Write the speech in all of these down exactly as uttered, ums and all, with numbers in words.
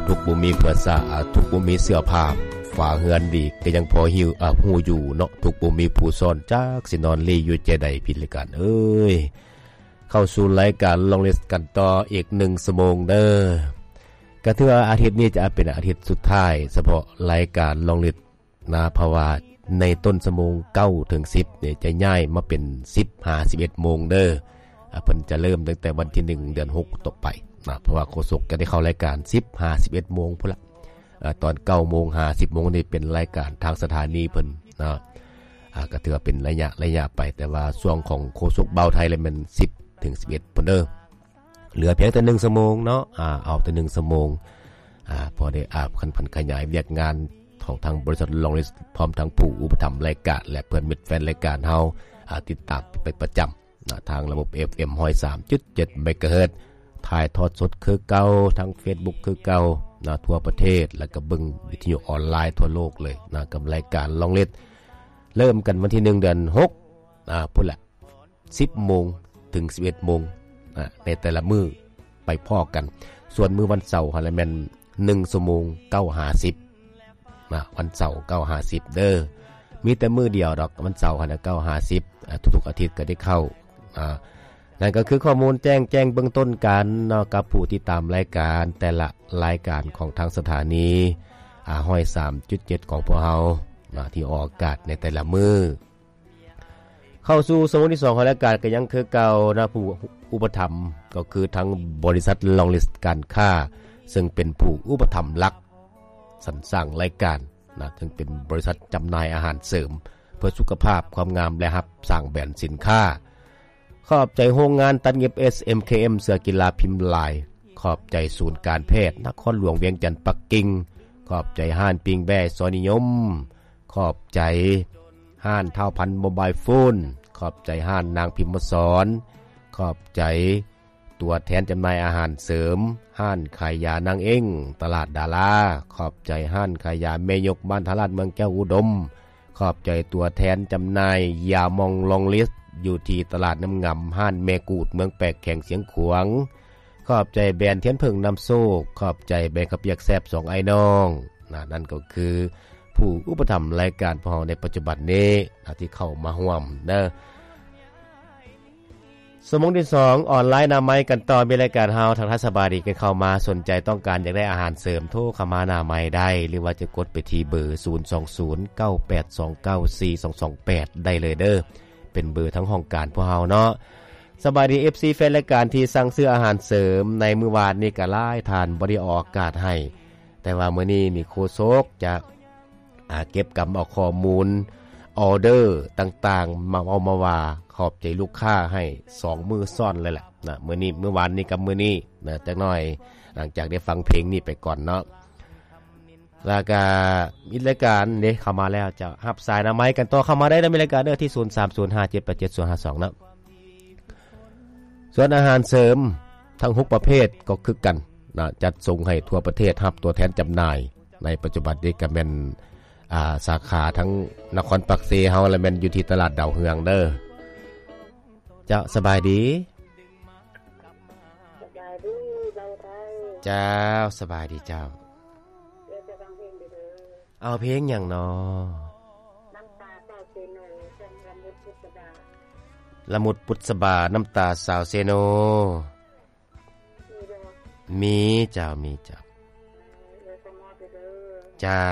ทุกบ่มีเพื่อสาทุกบ่มีเสื้อผ้าฝาเฮือนดีก็ยังพอหิวอ่ะฮู้อยู่เนาะทุกบ่มีผู้ซ่อนจักสินอนลีอยู่ใจใดผิดเลยกันเอ้ยเข้าสู่รายการลองเล่นกันต่ออีกหนึ่งชั่วโมงเด้อก็ถือว่าอาทิตย์นี้จะเป็นอาทิตย์สุดท้ายเฉพาะรายการลองเล่นนะเพราะว่าในต้นชั่วโมงเก้าถึงสิบเนี่ยจะย้ายมาเป็นสิบ ห้าสิบเอ็ดโมงเด้ออ่ะเพิ่นจะเริ่มตั้งแต่วันที่หนึ่งเดือนหกต่อไปนะเพราะว่าโฆษกจะได้เข้ารายการสิบ ห้าสิบเอ็ดโมงพุ่นละอ่าตอนเก้าโมงห้าสิบโมงนี่เป็นรายการทางสถานีเพิ่นนะอ่าก็ถือว่าเป็นระยะระยะไปแต่ว่าช่วงของโฆษกเบาไทยเลยมันสิบถึงสิบเอ็ดพุ่นเด้อเหลือเพียงแต่หนึ่งชั่วโมงเนาะอ่าเอาแต่หนึ่งชั่วโมงอ่าพอได้อาบคันพันขยายเวียกงานของทางบริษัทลองลิสพร้อมทั้งผู้อุปถัมภ์รายการและเพื่อนมิตรแฟนรายการเฮาอ่าติดตามไปประจำนะทางระบบ เอฟ เอ็ม หนึ่งร้อยสามจุดเจ็ด เมกะเฮิรตซ์ถ่ายทอดสดคือเก่าทาง Facebook คือเก่านะทั่วประเทศแล้วก็เบิ่งวิทยุออนไลน์ทั่วโลกเลยนะกับรายการลองเล่นเริ่มกันวันที่หนึ่งเดือนหกอ่าพุ่นละสิบโมงถึงสิบเอ็ดโมงอ่าในแต่ละมื้อไปพ้อกันส่วนมื้อวันเสาร์ฮะละแม่นหนึ่งชั่วโมงเก้าห้าสิบนะวันเสาร์เก้าห้าสิบเด้อมีแต่มื้อเดียวดอกวันเสาร์หั่นน่ะเก้าห้าสิบอ่าทุกๆอาทิตย์ก็ได้เข้าอ่านั่นก็คือข้อมูลแจ้งแจ้งเบื้องต้นกันเนาะกับผู้ที่ตามรายการแต่ละรายการของทางสถานีอ่าหนึ่งร้อยสามจุดเจ็ด ของพวกเฮานะที่ออกอากาศในแต่ละมื้อเข้าสู่สมุดที่สองของรายการก็ยังคือเก่านะผู้อุปถัมภ์ก็คือทั้งบริษัทลองลิสต์การค้าซึ่งเป็นผู้อุปถัมภ์หลักสรรสร้างรายการนะซึ่งเป็นบริษัทจำหน่ายอาหารเสริมเพื่อสุขภาพความงามและรับสร้างแบรนด์สินค้าขอบใจโรงงานตัดเย็บ เอส เอ็ม เค เอ็ม เสื้อกีฬาพิมพ์ลายขอบใจศูนย์การแพทย์นครหลวงเวียงจันทน์ปักกิ่งขอบใจห้านปิงแบ่ซอยนิยมขอบใจห้านเท่าพันโมบายโฟนขอบใจห้านนางพิมพ์สอนขอบใจตัวแทนจำหน่ายอาหารเสริมห้านขายยานางเอ็งตลาดดาราขอบใจห้านขายยาแม่ยกบ้านทลาดเมืองแก้วอุดมขอบใจตัวแทนจำหน่ายยามองลองลิสอยู่ที่ตลาดน้ำงำห้านแม่กูดเมืองแปลกแข่งเสียงขวงขอบใจแบรนด์เทียนเพิ่งน้ำโซกขอบใจแบรนด์ข้าวเปียกแซ่บสองไอ้น้องนะนั่นก็คือผู้อุปถัมภ์รายการพอในปัจจุบันนี้ที่เข้ามาร่วมเด้อสมงที่สองออนไลน์นามัยกันต่อมีรายการเฮาทางทัศบาดีกันเข้ามาสนใจต้องการอยากได้อาหารเสริมโทรเข้ามานามัยได้หรือว่าจะกดไปที่เบอร์ศูนย์ สอง ศูนย์ เก้า แปด สอง เก้า สี่ สอง สอง แปดได้เลยเด้อเป็นเบอร์ทั้งห้องการพวกเฮาเนาะสบายดี เอฟ ซี แฟนรายการที่สั่งซื้ออาหารเสริมในมื้อวานนี้ก็หลายทานบ่ได้ออกอากาศให้แต่ว่ามื้อนี้นี่โฆษกจะอ่าเก็บกำเอาข้อมูลออเดอร์ต่างๆมาเอามาว่าขอบใจลูกค้าให้สองมื้อซ้อนเลยแหละนะมื้อนี้มื้อวานนี้กับมื้อนี้นะจักหน่อยหลังจากได้ฟังเพลงนี้ไปก่อนเนาะแล้วก็มีรายการเด้เข้ามาแล้วจะรับสายนาไม้กันต่อเข้ามาได้ในรายการเด้อที่ศูนย์ สาม ศูนย์ ห้า เจ็ด แปด เจ็ด ศูนย์ ห้า สองเนาะส่วนอาหารเสริมทั้งหกประเภทก็คือกันนะจัดส่งให้ทั่วประเทศรับตัวแทนจำหน่ายในปัจจุบันนี้ก็แม่นอ่าสาขาทั้งนครปักเซเฮาและแม่นอยู่ที่ตลาดดาวเฮืองเด้อเจ้าสบายดีสบายดีเบาไทยเจ้าสบายดีเจ้าเอาเพลงหยังน้อน้ำตาสาวเซโนจังละมุดพุทธบาละมุดพุทธบาน้ำตาสาวเซโนมีเจ้ามีเจ้าเจ้า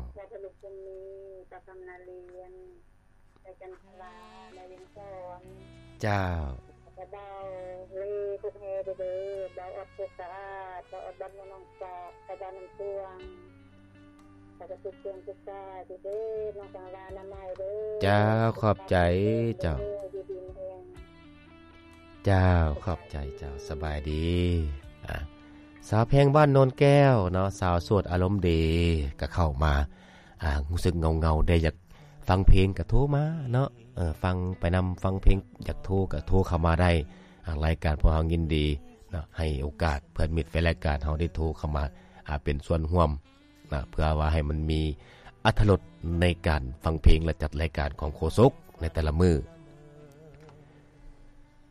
เจ้าเบาลีคุกเฮเด้อเบาอดสุขสะอาดเบาอดบันน้องจอกกระดานน้ำตวงกระตุกเตือนกุศลเด้อน้องจังลานาไม้เด้อเจ้าขอบใจเจ้าเจ้าขอบใจเจ้าสบายดีอ่ะสาวแพงบ้านโนนแก้วเนาะสาวโสดอารมณ์ดีก็เข้ามาอ่ารู้สึกเงาๆได้อยากฟังเพลงก็โทรมาเนาะเออฟังไปนำฟังเพลงอยากโทรก็โทรเข้ามาได้รายการพวกเรายินดีนะให้โอกาสเพื่อนมิตรแฟนรายการเฮาได้โทรเข้ามาอ่าเป็นส่วนร่วมนะเพื่อว่าให้มันมีอรรถรสในการฟังเพลงและจัดรายการของโฆษกในแต่ละมื้อ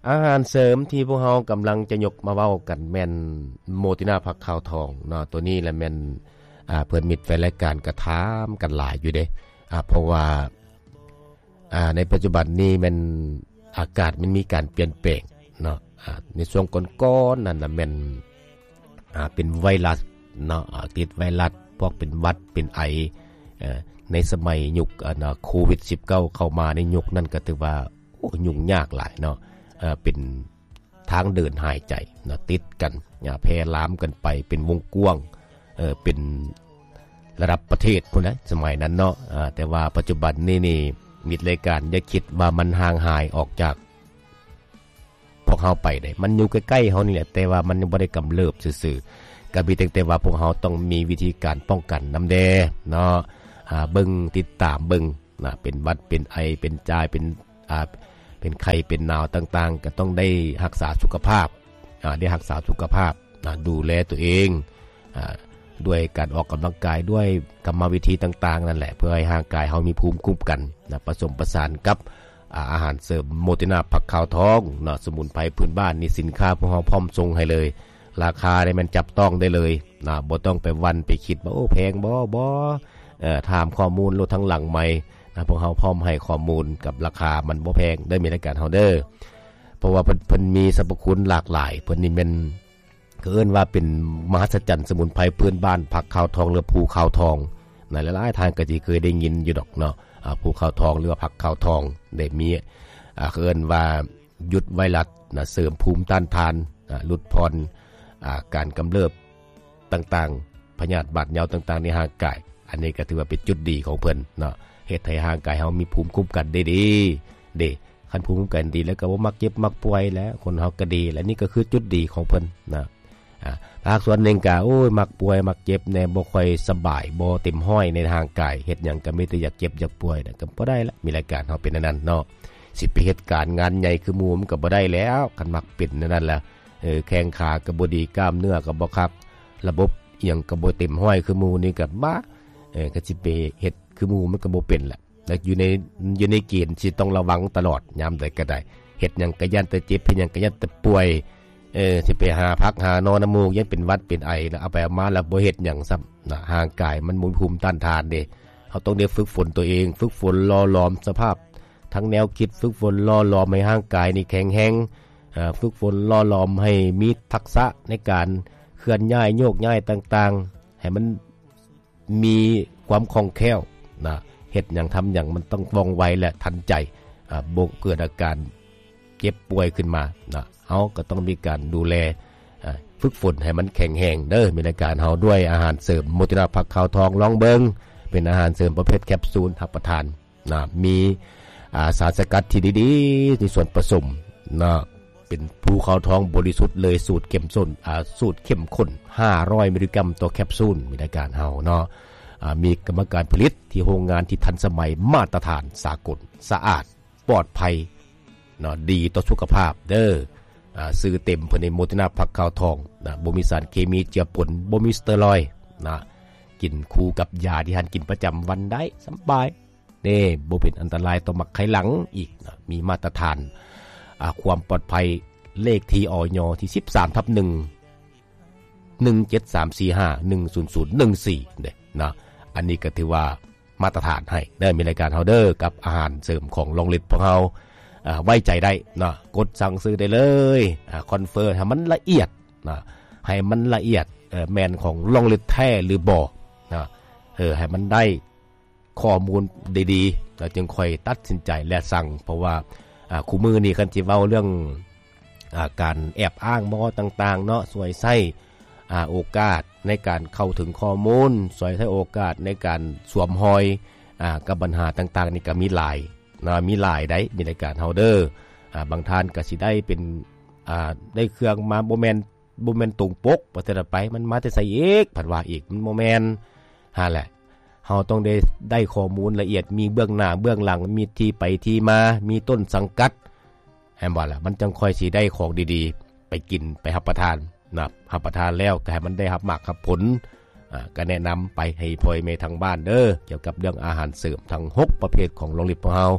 อาหารเสริมที่พวกเฮากำลังจะยกมาเว้ากันแม่นโมตินาผักขาวทองเนาะตัวนี้แหละแม่นอ่าเพิ่นมิตรแฟนรายการก็ถามกันหลายอยู่เด้อ่าเพราะว่าอ่าในปัจจุบันนี้มันอากาศมันมีการเปลี่ยนแปลงเนาะอ่าในช่วงก่อนๆนั่นน่ะแม่นอ่าเป็นไวรัสเนาะอ่าติดไวรัสพวกเป็นหวัดเป็นไอเอ่อในสมัยยุคอ่าโควิดสิบเก้าเข้ามาในยุคนั้นก็ถือว่าโอ้ยุ่งยากหลายเนาะเอ่อเป็นทางเดินหายใจเนาะติดกันอย่าแพร่ลามกันไปเป็นวงกว้างเอ่อเป็นระดับประเทศพุ่นนะสมัยนั้นเนาะอ่าแต่ว่าปัจจุบันนี้นี่มิตรรายการอย่าคิดว่ามันห่างหายออกจากพวกเฮาไปได้มันอยู่ใกล้ๆเฮานี่แหละแต่ว่ามันยังบ่ได้กำเริบซื่อๆก็มีแต่ว่าพวกเฮาต้องมีวิธีการป้องกันนำแดเนาะอ่าเบิ่งติดตามเบิ่งนะเป็นหวัดเป็นไอเป็นจายเป็นอ่าเป็นไข้เป็นหนาวต่างๆก็ต้องได้รักษาสุขภาพอ่าได้รักษาสุขภาพนะดูแลตัวเองอ่าด้วยการออกกำลังกายด้วยกรรมวิธีต่างๆนั่นแหละเพื่อให้ร่างกายเฮามีภูมิคุ้มกันนะผสมประสานกับอาหารเสริมโมตินาผักขาวทองเนาะสมุนไพรพื้นบ้านนี่สินค้าพวกเฮาพร้อมส่งให้เลยราคาได้มันจับต้องได้เลยนะบ่ต้องไปวันไปคิดว่าโอ้แพงบ่บ่เอ่อถามข้อมูลรถทั้งหลังใหม่นะพวกเฮาพร้อมให้ข้อมูลกับราคามันบ่แพงได้มีรายการเฮาเด้อเพราะว่าเพิ่นเพิ่นมีสรรพคุณหลากหลายเพิ่นนี่แม่นเอิ้นว่าเป็นมหัศจรรย์สมุนไพรพื้นบ้านผักขาวทองหรือภูขาวทองในหลายๆทางก็สิเคยได้ยินอยู่ดอกเนาะอ่าภูขาวทองหรือว่าผักขาวทองได้มีอ่าเอิ้นว่าหยุดไวรัสนะเสริมภูมิต้านทานอ่าลดพรอ่าการกำเริบต่างๆพยาธิบาดเหยาต่างๆในร่างกายอันนี้ก็ถือว่าเป็นจุดดีของเพิ่นเนาะเฮ็ดให้ร่างกายเฮามีภูมิคุ้มกันได้ดีเด้คันภูมิคุ้มกันดีแล้วก็บ่มักเจ็บมักป่วยแล้วคนเฮาก็ดีและนี่ก็คือจุดดีของเพิ่นนะอ่าภาคส่วนหนึ่งก็โอ้ยมักป่วยมักเจ็บแน่บ่ค่อยสบายบ่เต็มห้อยในร่างกายเฮ็ดหยังก็มีแต่อยากเจ็บอยากป่วยน่ะก็บ่ได้ละมีรายการเฮาเป็นอันนั้นเนาะสิไปเฮ็ดการงานใหญ่คือหมู่มันก็บ่ได้แล้วคันมักเป็นอันนั้นแล้วเออแข้งขาก็บ่ดีกล้ามเนื้อก็บ่คักระบบอีหยังก็บ่เต็มห้อยคือหมู่นี่ก็บ้าเออก็สิไปเฮ็ดคือหมู่มันก็บ่เป็นแหละแล้วอยู่ในอยู่ในเกณฑ์สิต้องระวังตลอดยามใดก็ได้เฮ็ดหยังก็ย่านแต่เจ็บเฮ็ดหยังก็ย่านแต่ป่วยเออสิไปหาพักหานอนน้ำมูกยันเป็นวัดเป็นไอแล้วเอาไปเอามาแล้วบ่เฮ็ดหยังซ้ำนะร่างกายมันบ่มีภูมิต้านทานเด้เฮาต้องได้ฝึกฝนตัวเองฝึกฝนหล่อหลอมสภาพทั้งแนวคิดฝึกฝนหล่อหลอมให้ร่างกายนี่แข็งแรงอ่าฝึกฝนหล่อหลอมให้มีทักษะในการเคลื่อนย้ายโยกย้ายต่างๆให้มันมีความคล่องแคล่วนะเฮ็ดหยังทำหยังมันต้องว่องไวและทันใจอ่าบ่เกิดอาการเจ็บป่วยขึ้นมานะเฮาก็ต้องมีการดูแลฝึกฝนให้มันแข็งแรงเด้อมีรายการเฮาด้วยอาหารเสริมโมตินาผักขาวทองลองเบิงเป็นอาหารเสริมประเภทแคปซูลรับประทานนะมีอ่าสารสกัดที่ดีๆที่ส่วนผสมนะเป็นภูขาวทองบริสุทธิ์เลยสูตรเข้มข้นอ่าสูตรเข้มข้นห้าร้อยมิลลิกรัมต่อแคปซูลมีรายการเฮาเนาะอ่ามีกรรมการผลิตที่โรงงานที่ทันสมัยมาตรฐานสากลสะอาดปลอดภัยเนาะดีต่อสุขภาพเด้ออ่าซื้อเต็มเพิ่นในโมตินาผักขาวทองนะบ่มีสารเคมีเจือปนบ่มีสเตียรอยด์นะกินคู่กับยาที่ท่านกินประจำวันได้สบายเด้บ่เป็นอันตรายต่อมักไขหลังอีกนะมีมาตรฐานอ่าความปลอดภัยเลขที่อย.ที่ สิบสามทับหนึ่ง หนึ่งเจ็ดสามสี่ห้า หนึ่งศูนย์ศูนย์หนึ่งสี่เด้นะอันนี้ก็ถือว่ามาตรฐานให้ได้มีรายการเฮาเด้อกับอาหารเสริมของโรงฤทธิ์พวกเฮาอ่าไว้ใจได้นะกดสั่งซื้อได้เลยอ่าคอนเฟิร์มให้มันละเอียดนะให้มันละเอียดเอ่อแม่นของโรงฤทธิ์แท้หรือบ่นะเออให้มันได้ข้อมูลดีๆแล้วจึงค่อยตัดสินใจและสั่งเพราะว่าอ่าคู่มือนี่คันสิเว้าเรื่องอ่าการแอบอ้างบ่ต่างๆเนาะสวยไส้อ่าโอกาสในการเข้าถึงข้อมูลสวยไส้โอกาสในการสวมรอยอ่ากับปัญหาต่างๆนี่ก็มีหลายนะมีหลายได้มีรายการเฮาเด้ออ่าบางท่านก็สิได้เป็นอ่าได้เครื่องมาบ่แม่นบ่แม่นตรงปกว่าแต่ละไปมันมาแต่ใส่อีกผัดว่าอีกมันบ่แม่นหาแหละเฮาต้องได้ได้ข้อมูลละเอียดมีเบื้องหน้าเบื้องหลังมีที่ไปที่มามีต้นสังกัดแม่นบ่ล่ะมันจังค่อยสิได้ของดีๆไปกินไปรับประทานนะรับประทานแล้วก็ให้มันได้รับมากรับผลอ่าก็แนะนำไปให้พ่อแม่ทางบ้านเด้อเกี่ยวกับเรื่องอาหารเสริมทั้งหกประเภทของโรงฤทธิ์ของเฮา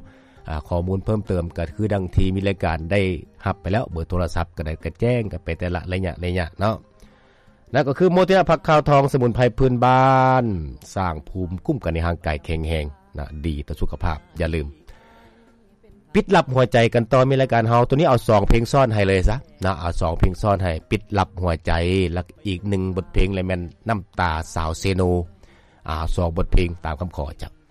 อ่าข้อมูลเพิ่มเติมก็คือดังที่มีรายการได้รับไปแล้วเบอร์โทรศัพท์ก็ได้ก็แจ้งกันไปแต่ละระยะระยะเนาะนั่นก็คือโมทินาผักขาวทองสมุนไพรพื้นบ้านสร้างภูมิคุ้มกันในร่างกายแข็งแรงนะดีต่อสุขภาพอย่าลืมปิดลับหัวใจกันต่อมีรายการเฮาตัวนี้เอาสองเพลงซ่อนให้เลยซะนะเอาสองเพลงซ่อนให้ปิดลับหัวใจแล้วอีกหนึ่งบทเพลงเลยแม่นน้ำตาสาวเซโนอ่าสองบทเพลงตามคำขอจ้ะ